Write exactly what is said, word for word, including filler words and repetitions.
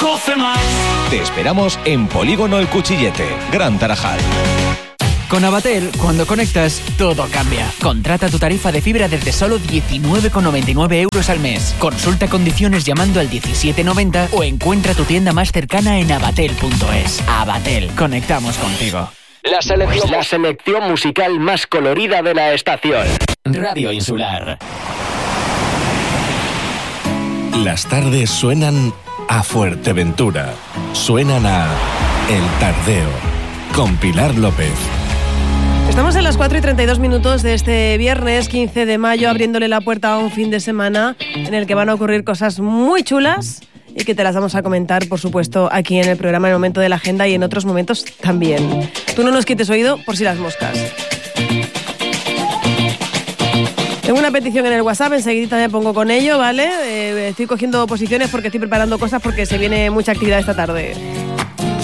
doce más. Te esperamos en Polígono El Cuchillete, Gran Tarajal. Con Abatel, cuando conectas, todo cambia. Contrata tu tarifa de fibra desde solo diecinueve con noventa y nueve euros al mes. Consulta condiciones llamando al diecisiete noventa o encuentra tu tienda más cercana en abatel punto es. Abatel, conectamos contigo. La selección, la selección musical más colorida de la estación. Radio Insular. Las tardes suenan a Fuerteventura. Suenan a El Tardeo, con Pilar López. Estamos en las cuatro y treinta y dos minutos de este viernes quince de mayo, abriéndole la puerta a un fin de semana en el que van a ocurrir cosas muy chulas y que te las vamos a comentar, por supuesto, aquí en el programa en el momento de la agenda y en otros momentos también. Tú no nos quites oído por si las moscas. Tengo una petición en el WhatsApp, enseguidita me pongo con ello, ¿vale? Eh, estoy cogiendo posiciones porque estoy preparando cosas porque se viene mucha actividad esta tarde.